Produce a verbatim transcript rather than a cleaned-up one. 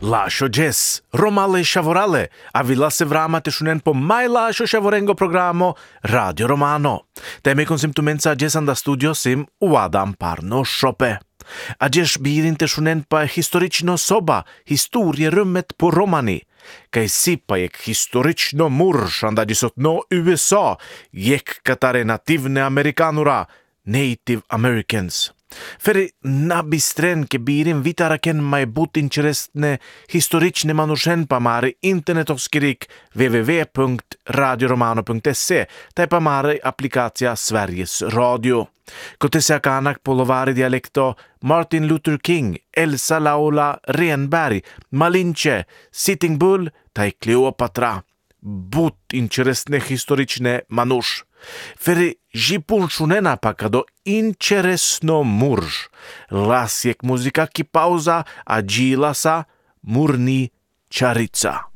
Lascio Jess, Romale Shavorale, avila se vrama te shunen po mai lascio Shavorengo programo Radio Romano. Teme con symptomenza Jess anda studio sim uadam parno shope. A Jess birin te shunen pa historično soba, historie rummet på Romani. Kaj sipa jek historično murš anda no U S A, jek katare nativne Amerikanura, Native Americans. Feri nabistren ke birin vitaraken mai but interesne historične manushen pa mare internetoskirik w w w punkt radioromano punkt se tai pa mare applikacja Sveriges Radio. Kotesea kanak polovari dialekto Martin Luther King, Elsa Laula Renberg, Malinche, Sitting Bull tai Kleopatra. But interesne historične manush. Feri jipun shunena pakado interesno murž. Lasjek muzika ki pauza a džilasa murni čarica.